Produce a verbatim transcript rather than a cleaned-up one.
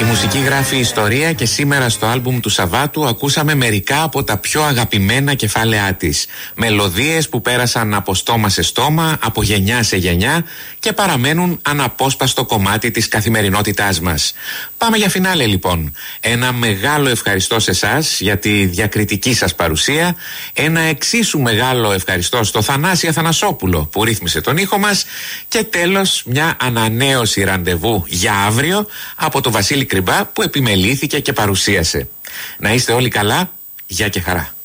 Η μουσική γράφει ιστορία και σήμερα στο άλμπουμ του Σαββάτου ακούσαμε μερικά από τα πιο αγαπημένα κεφάλαιά της. Μελωδίες που πέρασαν από στόμα σε στόμα, από γενιά σε γενιά και παραμένουν αναπόσπαστο κομμάτι της καθημερινότητάς μας. Πάμε για φινάλε λοιπόν. Ένα μεγάλο ευχαριστώ σε εσάς για τη διακριτική σας παρουσία. Ένα εξίσου μεγάλο ευχαριστώ στο Θανάση Αθανασόπουλο που ρύθμισε τον ήχο μας. Και τέλος μια ανανέωση ραντεβού για αύριο από το Βασίλη Κρυμπά που επιμελήθηκε και παρουσίασε. Να είστε όλοι καλά, γεια και χαρά.